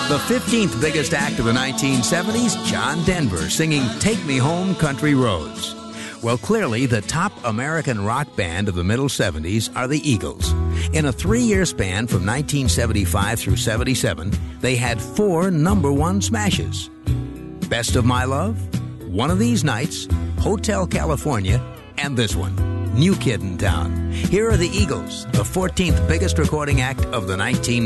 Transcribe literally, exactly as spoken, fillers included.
The fifteenth biggest act of the nineteen seventies, John Denver singing Take Me Home Country Roads. Well, clearly, the top American rock band of the middle seventies are the Eagles. In a three-year span from nineteen seventy-five through seventy-seven, they had four number one smashes. Best of My Love, One of These Nights, Hotel California, and this one, New Kid in Town. Here are the Eagles, the fourteenth biggest recording act of the nineteen